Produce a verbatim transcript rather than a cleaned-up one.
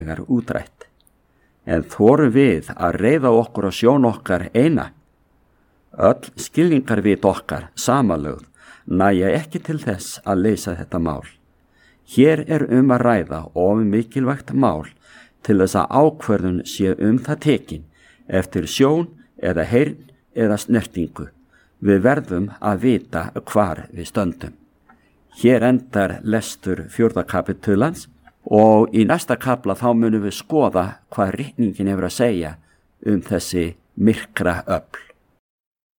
þegar útrætt. En þorum við að reiða okkur á sjón okkar eina? Öll skilningarvit okkar samanlögð nægja ekki til þess að leysa þetta mál. Hér er um að ræða of mikilvægt mál til þess að ákvörðun sé um það tekin eftir sjón eða heyrn eða snertingu. Við verðum að vita hvar við stöndum. Hér endar lestur fjórða kapitulans og í næsta kapla þá munum við skoða hvað ritningin hefur að segja um þessi myrkra öfl.